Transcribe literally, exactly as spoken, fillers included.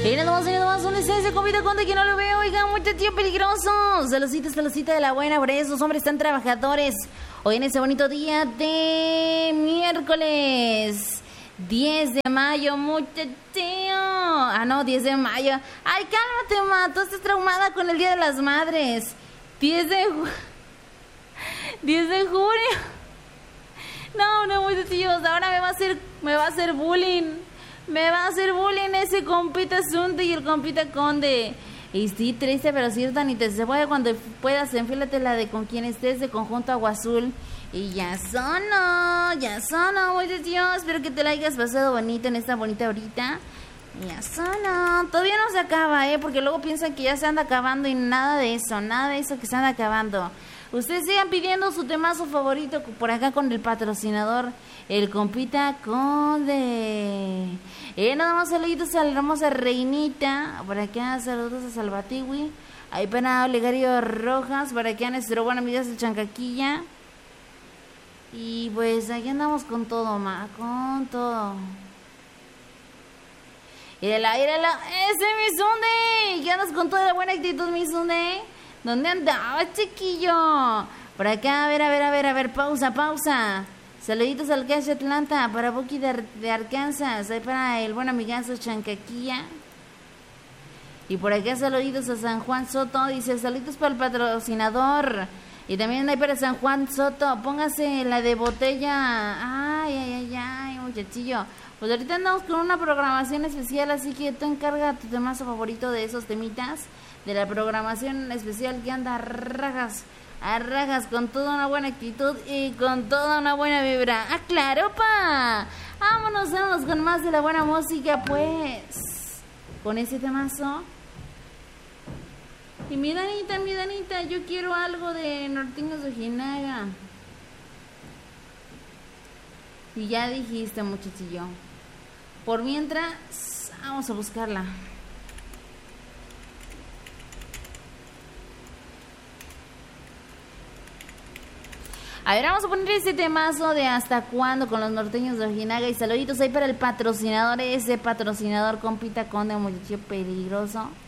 Y nada más, y nada más, una esencia, compita conde que no lo veo. Oiga, mucho tío peligroso. Saludcita, saludcita de la buena, por eso los hombres tan trabajadores. Hoy en este bonito día de miércoles diez de mayo, mucho tío. Ah, no, diez de mayo. Ay, cálmate, ma, tú estás traumada con el Día de las Madres. diez de ju- diez de junio. No, no, muchachos, ahora me va a hacer, me va a hacer bullying. Me va a hacer bullying ese compita Zunte y el compita Conde. Y sí, triste, pero cierta, ni te se puede. Cuando puedas, enfílate la de con quien estés de conjunto agua azul. Y ya sono, ya sono, muchachos. Espero que te la hayas pasado bonito en esta bonita horita. Ya sono. Todavía no se acaba, ¿eh? Porque luego piensan que ya se anda acabando y nada de eso, nada de eso que se anda acabando. Ustedes sigan pidiendo su temazo favorito por acá con el patrocinador, el compita Conde. Eh, nada más saluditos a la hermosa Reinita. Por acá, saludos a Salvatiwi. Ahí para Olegario Rojas. Por acá nuestro buen amigo de Chancaquilla. Y pues aquí andamos con todo, ma, con todo. Irela, irela, ese mi Sunde. ¿Qué andas con toda la buena actitud, mi Sunde? ¿Dónde andabas, chiquillo? Por acá, a ver, a ver, a ver, a ver, pausa, pausa. Saluditos al Cash Atlanta, para Buki de, de Arkansas, ahí para el buen amigazo Chancaquilla. Y por acá saluditos a San Juan Soto, dice saluditos para el patrocinador. Y también hay para San Juan Soto, póngase la de botella. Ay, ay, ay, ay, muchachillo. Pues ahorita andamos con una programación especial, así que tú encarga tu temazo favorito de esos temitas. De la programación especial que anda a rajas, a rajas, con toda una buena actitud y con toda una buena vibra. ¡Ah, claro, pa! Vámonos, vámonos con más de la buena música, pues. Con ese temazo. Y mi Danita, mi Danita, yo quiero algo de Norteños de Ojinaga. Y ya dijiste, muchachillo. Por mientras, vamos a buscarla. A ver, vamos a poner ese temazo de hasta cuándo con los Norteños de Ojinaga. Y saluditos ahí para el patrocinador, ese patrocinador compita Conde, muchacho peligroso.